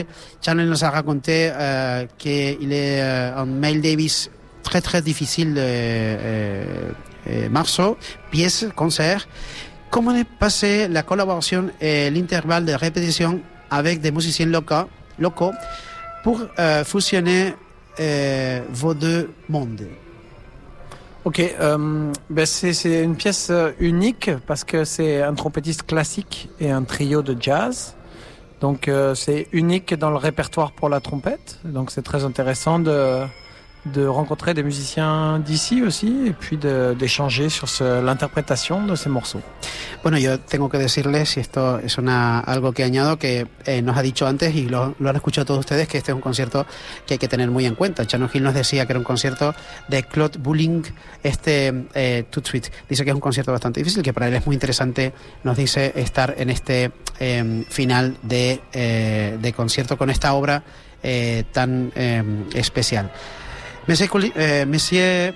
Chanel nous a raconté qu'il est un Miles Davis très très difficile morceau, pièce, concert. Comment est passée la collaboration et l'intervalle de répétition avec des musiciens locaux pour fusionner vos deux mondes? Ok, c'est une pièce unique parce que c'est un trompettiste classique et un trio de jazz. Donc c'est unique dans le répertoire pour la trompette. Donc c'est très intéressant de rencontrer des musiciens d'ici aussi et puis d'échanger sur l'interprétation de ces morceaux. Bueno, yo tengo que decirles, y esto es algo que añado, que nos ha dicho antes y lo han escuchado todos ustedes, que este es un concierto que hay que tener muy en cuenta. Chano Gil nos decía que era un concierto de Claude Bouling, Tout de Suite. Dice que es un concierto bastante difícil, que para él es muy interesante, nos dice, estar en este final de concierto con esta obra tan especial. Monsieur,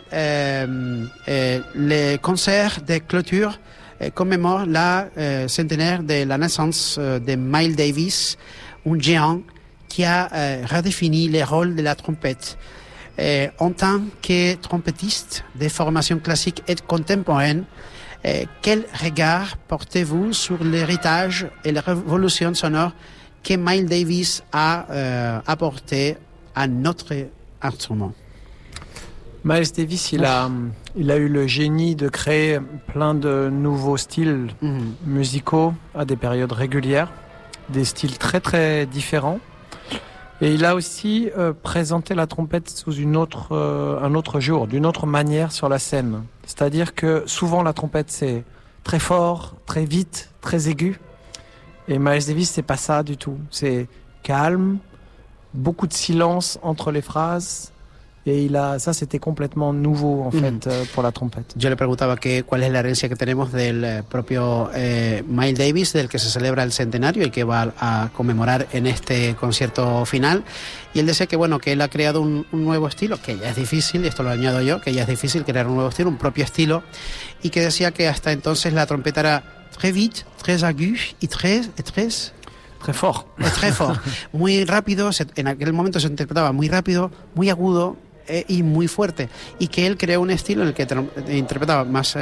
le concert de clôture commémore la centenaire de la naissance de Miles Davis, un géant qui a redéfini le rôle de la trompette. En tant que trompettiste de formation classique et contemporaine, quel regard portez-vous sur l'héritage et la révolution sonore que Miles Davis a apporté à notre instrument? Miles Davis, il a eu le génie de créer plein de nouveaux styles musicaux à des périodes régulières, des styles très très différents. Et il a aussi présenté la trompette sous un autre jour, d'une autre manière sur la scène. C'est-à-dire que souvent la trompette c'est très fort, très vite, très aigu. Et Miles Davis, c'est pas ça du tout. C'est calme, beaucoup de silence entre les phrases. Et ça c'était complètement nouveau en fait pour la trompette. Yo le preguntaba cuál es la herencia que tenemos del propio Miles Davis, del que se celebra el centenario y que va a conmemorar en este concierto final. Y él decía que bueno, que él ha creado un nuevo estilo, que ya es difícil, y esto lo añado yo, que ya es difícil crear un nuevo estilo, un propio estilo, y que decía que hasta entonces la trompeta era très vite, très aiguë y très fort. Très fort. Muy rápido, en aquel momento se interpretaba muy rápido, muy agudo, y muy fuerte, y que él creó un estilo en el que interpretaba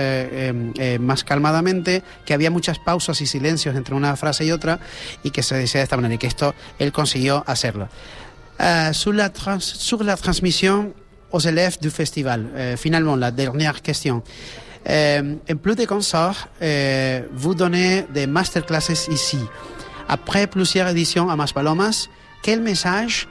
más calmadamente, que había muchas pausas y silencios entre una frase y otra, y que se decía de esta manera, y que esto él consiguió hacerlo. Sur la transmission aux élèves du festival, finalement, la dernière question. En plus de concerts, vous donnez des masterclasses ici. Après plusieurs éditions à Maspalomas, quel message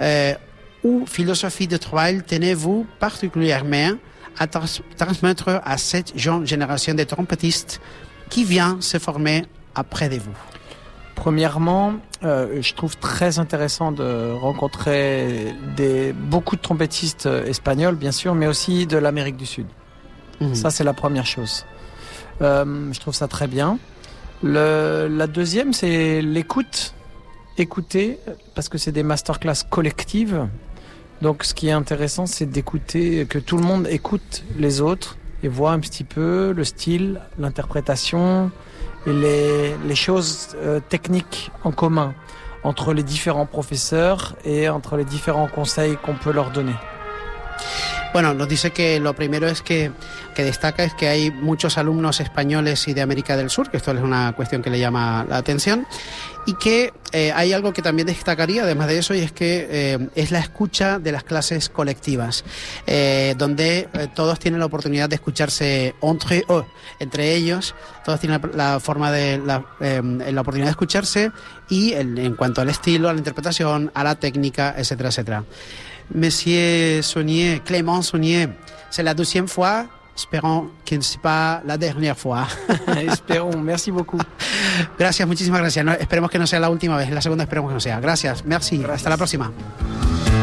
ou philosophie de travail tenez-vous particulièrement à transmettre à cette jeune génération de trompettistes qui vient se former après de vous? Premièrement, je trouve très intéressant de rencontrer beaucoup de trompettistes espagnols, bien sûr, mais aussi de l'Amérique du Sud. Ça, c'est la première chose. Je trouve ça très bien. La deuxième, c'est l'écoute. Écouter, parce que c'est des masterclass collectives. Donc ce qui est intéressant, c'est d'écouter, que tout le monde écoute les autres et voit un petit peu le style, l'interprétation et les choses techniques en commun entre les différents profesores et entre les différents conseils qu'on peut leur donner. Bueno, nos dice que lo primero es que destaca es que hay muchos alumnos españoles y de América del Sur, que esto es una cuestión que le llama la atención, y que hay algo que también destacaría, además de eso, y es que es la escucha de las clases colectivas, donde todos tienen la oportunidad de escucharse entre ellos, todos tienen la forma de la oportunidad de escucharse, y en cuanto al estilo, a la interpretación, a la técnica, etcétera, etcétera. Monsieur Saunier, Clément Saunier, c'est la deuxième fois. Espérons que ne sea pas la dernière fois. Espérons, merci beaucoup. Gracias, muchísimas gracias. No, esperemos que no sea la última vez, la segunda esperemos que no sea. Gracias, merci, hasta la próxima.